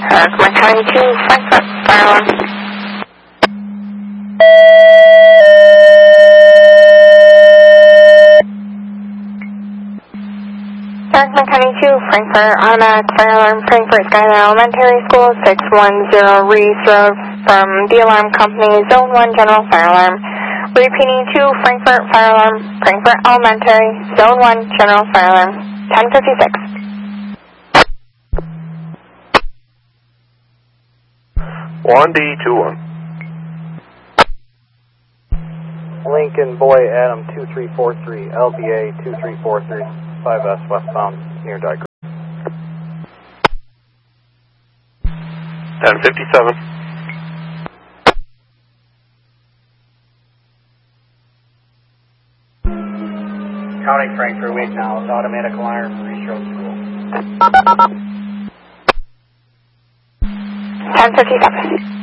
Command County 2, Frankfurt, fire alarm. Command County 2, Frankfurt, automatic fire alarm, Frankfurt Skyline Elementary School, 610 Reese Road, from the alarm company, Zone 1 General Fire Alarm. Repeating 2, Frankfurt Fire Alarm, Frankfurt Elementary, Zone 1 General Fire Alarm, 1056. D21. Lincoln Boy Adam 2343, LBA 2343, 5S westbound near Diagram. 1057. County Frankfurt, we acknowledge automatic alarm, Reese Road School. 1057.